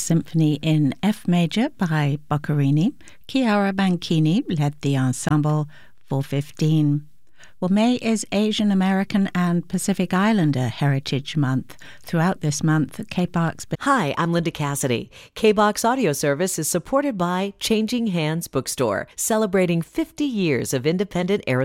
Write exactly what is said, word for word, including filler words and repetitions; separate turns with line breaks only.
Symphony in F major by Boccherini. Chiara Banchini led the ensemble four fifteen. Well, May is Asian American and Pacific Islander Heritage Month. Throughout this month, K-BOX...
Hi, I'm Linda Cassidy. K-BOX Audio Service is supported by Changing Hands Bookstore, celebrating fifty years of independent Arizona